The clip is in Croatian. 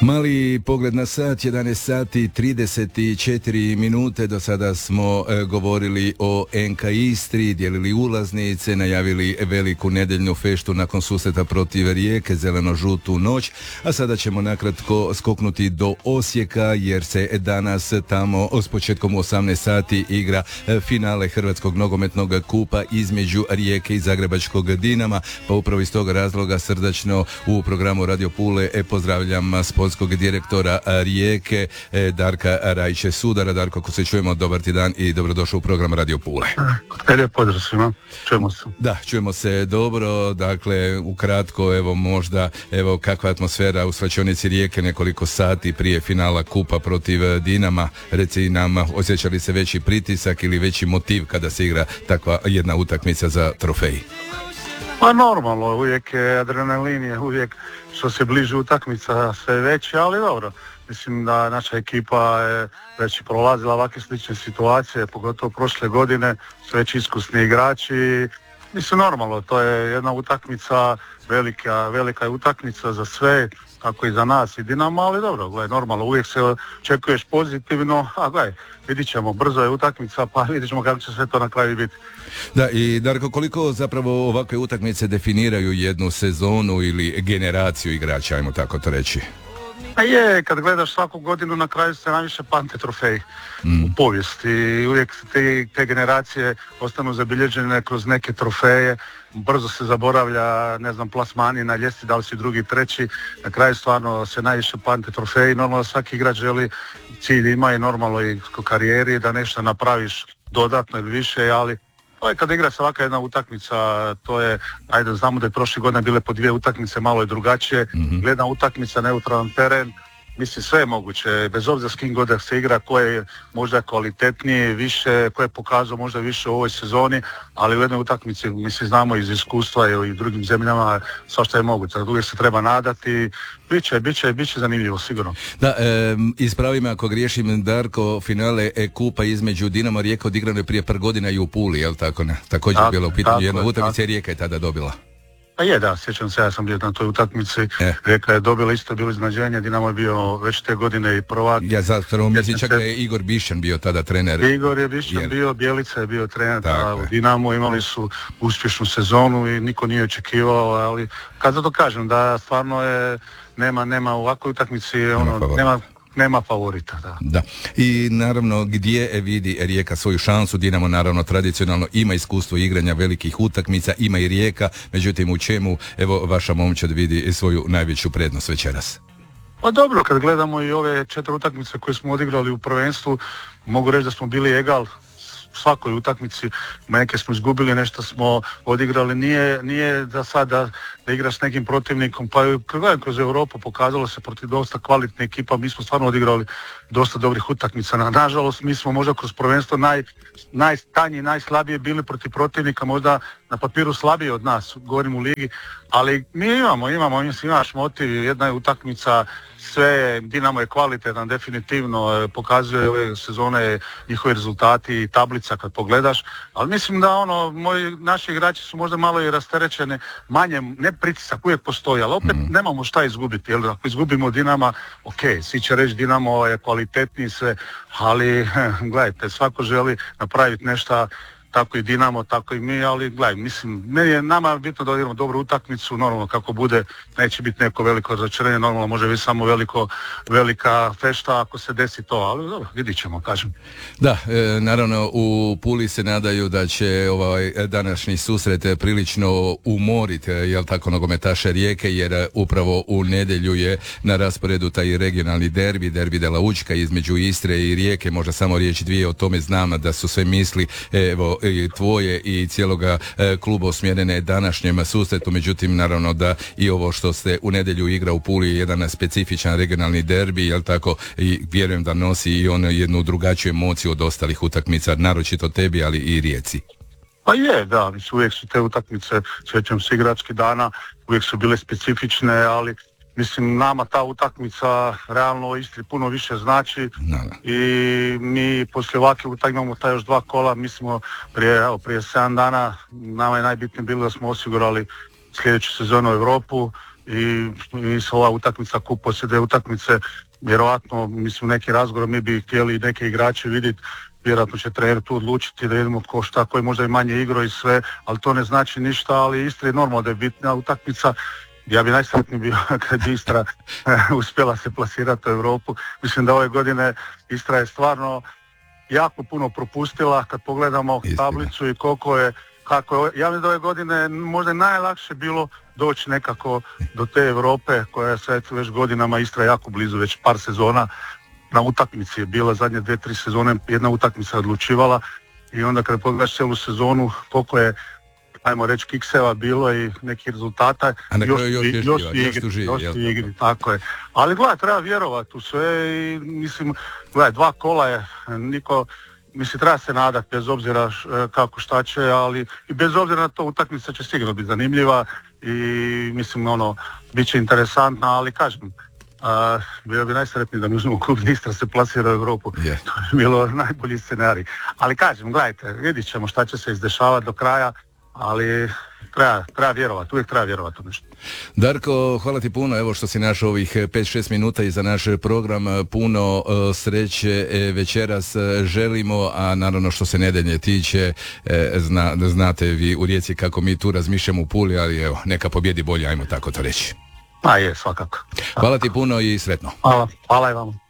Mali pogled na sat, 11 sati 34 minute. Do sada smo govorili o NK Istri, dijelili ulaznice, najavili veliku nedjeljnu feštu nakon susreta protiv Rijeke, zeleno-žutu noć, a sada ćemo nakratko skoknuti do Osijeka jer se danas tamo s početkom u 18 sati igra finale Hrvatskog nogometnog kupa između Rijeke i Zagrebačkog Dinama, pa upravo iz tog razloga srdačno u programu Radio Pule pozdravljam sportskog direktora Rijeke Darka Rajića Sudara. Darko, ako se čujemo, dobar ti dan i dobrodošao u program Radio Pule. Lijep pozdrav svima, čujemo se. Da, čujemo se dobro, dakle ukratko, evo kakva atmosfera u svlačionici Rijeke nekoliko sati prije finala kupa protiv Dinama. Reci nam, osjeća li se veći pritisak ili veći motiv kada se igra takva jedna utakmica za trofej? Pa normalno, uvijek je adrenalin, je uvijek što se bliže utakmica sve veći, ali dobro. Mislim da naša ekipa je već prolazila ovakve slične situacije, pogotovo prošle godine, su već iskusni igrači. Mislim normalno, to je jedna utakmica, velika je utakmica za sve, kako i za nas i Dinamo, ali dobro, gledaj, normalno, uvijek se očekuješ pozitivno, a gledaj, vidit ćemo, brzo je utakmica, pa vidit ćemo kako će sve to na kraju biti. Da, i Darko, koliko zapravo ovakve utakmice definiraju jednu sezonu ili generaciju igrača, ajmo tako to reći? A je, kad gledaš svaku godinu na kraju se najviše pamte trofeji u povijesti i uvijek te generacije ostanu zabilježene kroz neke trofeje, brzo se zaboravlja, plasmani na ljestvi, da li si drugi, treći, na kraju stvarno se najviše pamte trofeji, normalno svaki igrač želi, cilj ima i normalno i u karijeri da nešto napraviš dodatno ili više, ali kada igra se ovakva jedna utakmica, to je, znamo da je prošle godine bile po 2 utakmice, malo je drugačije, jedna utakmica, neutralan teren, mislim sve je moguće, bez obzira s kim god da se igra, ko je možda kvalitetniji, više, ko je pokazao možda više u ovoj sezoni, ali u jednoj utakmici, mislim, znamo iz iskustva i u drugim zemljama, svašta je moguće, uvijek se treba nadati, bit će zanimljivo, sigurno. Da, ispravi me ako griješim, Darko, finale kupa između Dinamo i Rijeka odigrano je prije par godina i u Puli, jel tako ne? Također je bilo u pitanju jedna utakmica i Rijeka je tada dobila. Pa je, da, sjećam se, ja sam bio na toj utakmici, Rijeka je dobila isto, bilo iznenađenje, Dinamo je bio već te godine i prvak. Ja zapravo mislim čak da je Igor Bišćan bio tada trener. Igor je Bišćan bio, Bjelica je bio trener u Dinamo, imali su uspješnu sezonu i niko nije očekivao, ali kad zato kažem da stvarno je, nema u ovakvoj utakmici, nema favorita, da. I naravno gdje vidi Rijeka svoju šansu, Dinamo naravno tradicionalno ima iskustvo igranja velikih utakmica, ima i Rijeka, međutim u čemu vaša momčad vidi svoju najveću prednost večeras? Pa dobro, kad gledamo i ove 4 utakmice koje smo odigrali u prvenstvu, mogu reći da smo bili egal svakoj utakmici, neke smo izgubili, nešto smo odigrali, nije da sad da igraš s nekim protivnikom, pa kroz Europu pokazalo se protiv dosta kvalitne ekipa, mi smo stvarno odigrali dosta dobrih utakmica, nažalost mi smo možda kroz prvenstvo najtanji, najslabije bili protiv protivnika, možda na papiru slabije od nas, govorim u ligi, ali mi imaš motiv, jedna je utakmica, sve, Dinamo je kvalitetan, definitivno pokazuje ove sezone njihove rezultati i tablica kad pogledaš, ali mislim da naši igrači su možda malo i rasterećeni, manje, ne pritisak uvijek postoji, ali opet nemamo šta izgubiti, jer ako izgubimo Dinama, ok, svi će reći Dinamo je kvalitetniji sve, ali gledajte, svako želi napraviti nešto, tako i Dinamo, tako i mi, ali gledaj, mislim, nama bitno da odigramo dobru utakmicu, normalno kako bude, neće biti neko veliko razočarenje, normalno može biti samo velika fešta ako se desi to, ali dobro, vidit ćemo, kažem. Da, naravno u Puli se nadaju da će današnji susret prilično umoriti, jel tako, nogometaše Rijeke, jer upravo u nedjelju je na rasporedu taj regionalni derbi de la Učka između Istre i Rijeke, možda samo riječ dvije o tome, znam da su sve misli, i tvoje i cijeloga kluba usmjerene današnjem susretu, međutim naravno da i ovo što ste u nedjelju igra u Puli je jedan specifičan regionalni derbi, jel tako, i vjerujem da nosi i ono jednu drugačiju emociju od ostalih utakmica, naročito tebi, ali i Rijeci. Pa je, da, uvijek su te utakmice, sjećam se igračkih dana, uvijek su bile specifične, ali mislim, nama ta utakmica realno u Istri puno više znači i mi poslije ovakve utakmice imamo ta još 2 kola, mi smo prije 7 dana, nama je najbitnije bilo da smo osigurali sljedeću sezonu u Europu, i ova utakmica kup posljedne utakmice, vjerojatno, mislim, neki razgovor mi bi htjeli neke igrače vidjeti, vjerojatno će trener tu odlučiti da vidimo ko šta, koji možda i manje igro i sve, ali to ne znači ništa, ali Istri je normalno da je bitna utakmica. Ja bi najsretniji bio kad Istra uspjela se plasirati u Europu. Mislim da ove godine Istra je stvarno jako puno propustila kad pogledamo tablicu i kako je. Ja mislim da ove godine možda je najlakše bilo doći nekako do te Europe koja je sad već godinama Istra jako blizu, već par sezona. Na utakmici je bila zadnje 2-3 sezone, jedna utakmica odlučivala i onda kad pogledaš cijelu sezonu koliko je, ajmo reći, kikseva bilo i nekih rezultata, a na kraju još igri, tako je. Ali gledaj, treba vjerovati u sve i mislim, gledaj, 2 kola je, niko, mislim, treba se nadati bez obzira kako šta će, ali i bez obzira na to utakmica će sigurno biti zanimljiva i mislim, bit će interesantna, ali kažem, bio bi najsretniji da mi uzmemo klub Istra se plasira u Europu. Yeah. To je bilo najbolji scenarij. Ali kažem, gledajte, vidit ćemo šta će se izdešavati do kraja, ali treba vjerovati, uvijek treba vjerovati u nešto. Darko, hvala ti puno, evo što si našao ovih 5-6 minuta i za naš program, puno sreće večeras želimo, a naravno što se nedelje tiče, znate vi u Rijeci kako mi tu razmišljamo u Puli, ali evo, neka pobjedi bolje, ajmo tako to reći. Pa je, svakako. Hvala ti puno i sretno. Hvala i vama.